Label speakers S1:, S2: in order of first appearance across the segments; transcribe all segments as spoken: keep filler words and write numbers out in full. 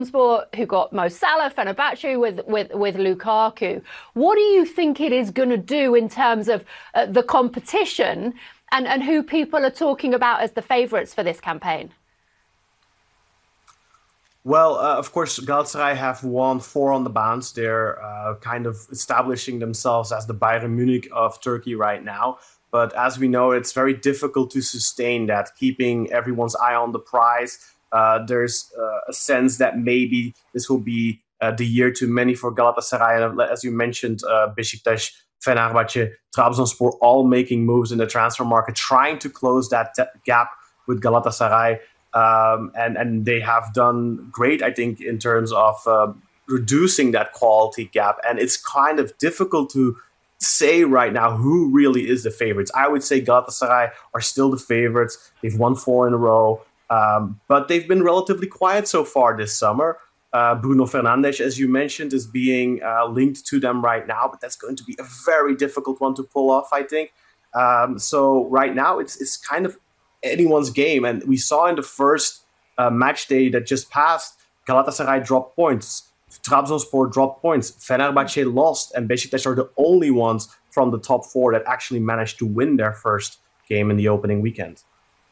S1: Trabzonspor, who got Mo Salah, Fenerbahce with, with, with Lukaku. What do you think it is going to do in terms of uh, the competition and, and who people are talking about as the favourites for this campaign?
S2: Well, uh, of course, Galatasaray have won four on the bounce. They're uh, kind of establishing themselves as the Bayern Munich of Turkey right now. But as we know, it's very difficult to sustain that, keeping everyone's eye on the prize. Uh, there's uh, a sense that maybe this will be uh, the year too many for Galatasaray. As you mentioned, uh, Beşiktaş, Fenerbahce, Trabzonspor all making moves in the transfer market, trying to close that t- gap with Galatasaray. Um, and, and they have done great, I think, in terms of uh, reducing that quality gap. And it's kind of difficult to say right now who really is the favorites. I would say Galatasaray are still the favorites. They've won four in a row. Um, but they've been relatively quiet so far this summer. Uh, Bruno Fernandes, as you mentioned, is being uh, linked to them right now, but that's going to be a very difficult one to pull off, I think. Um, so right now, it's it's kind of anyone's game. And we saw in the first uh, match day that just passed, Galatasaray dropped points, Trabzonspor dropped points, Fenerbahce lost, and Beşiktaş are the only ones from the top four that actually managed to win their first game in the opening weekend.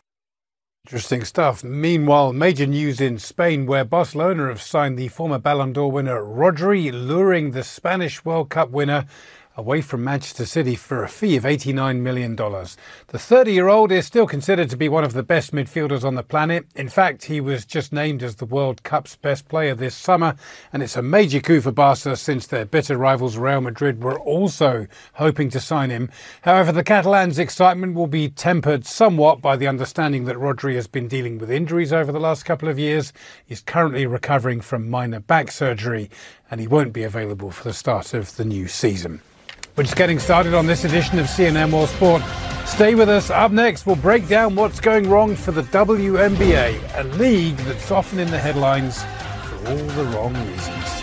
S3: Interesting stuff. Meanwhile, major news in Spain, where Barcelona have signed the former Ballon d'Or winner Rodri, luring the Spanish World Cup winner away from Manchester City for a fee of eighty-nine million dollars. The thirty-year-old is still considered to be one of the best midfielders on the planet. In fact, he was just named as the World Cup's best player this summer, and it's a major coup for Barca since their bitter rivals Real Madrid were also hoping to sign him. However, the Catalans' excitement will be tempered somewhat by the understanding that Rodri has been dealing with injuries over the last couple of years. He's currently recovering from minor back surgery, and he won't be available for the start of the new season. We're just getting started on this edition of C N N World Sport. Stay with us. Up next, we'll break down what's going wrong for the W N B A, a league that's often in the headlines for all the wrong reasons.